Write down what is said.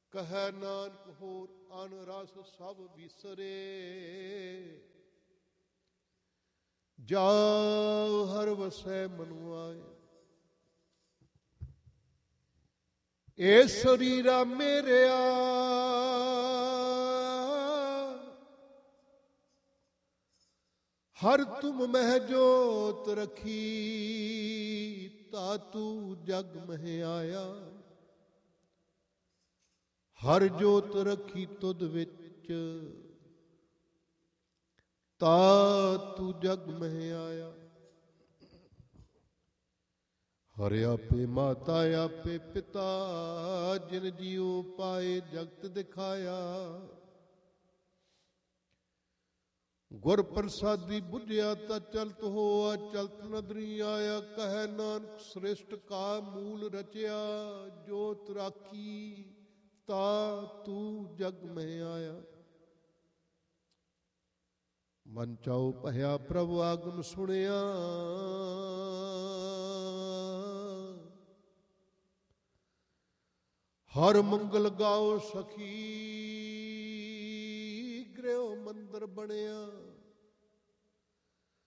ਕਹੈ ਨਾਨਕ ਹੋਰ ਅਨ ਰਸ ਸਭ ਵਿਸਰੇ। ਜਾਉ ਹਰ ਵਸੈ ਮਨੁ ਆਏ। ਏ ਸਰੀਰਾ ਮੇਰਿਆ ਹਰ ਤੁਮ ਮਹਿ ਜੋਤ ਰਖੀ। ਤਾਤੂ ਜਗ ਮਹਿ ਆਇਆ। ਹਰ ਜੋਤ ਰਖੀ ਤੁਧ ਵਿੱਚ। ਤਾਤੂ ਜਗ ਮਹਿ ਆਇਆ। ਹਰ ਆਪੇ ਮਾਤਾ ਆਪੇ ਪਿਤਾ। ਜਿਨ ਜੀਉ ਪਾਏ ਜਗਤ ਦਿਖਾਇਆ। ਗੁਰ ਪ੍ਰਸਾਦੀ ਬੁਝਿਆ ਤਾਂ ਚਲਤ ਹੋਆ। ਚਲਤ ਨਦਰੀ ਆਇਆ। ਕਹੈ ਨਾਨਕ ਸ੍ਰਿਸ਼ਟ ਕਾ ਮੂਲ ਰਚਿਆ। ਜੋਤ ਰਾਖੀ ਤਾਤੂ ਜਗ ਮਹਿ ਆਇਆ। ਮਨ ਚਾਉ ਭਇਆ ਪ੍ਰਭ ਆਗਮ ਸੁਣਿਆ। ਹਰ ਮੰਗਲ ਗਾਓ ਸਖੀ। ਗ੍ਰਹਿ ਮੰਦਰ ਬਣਿਆ।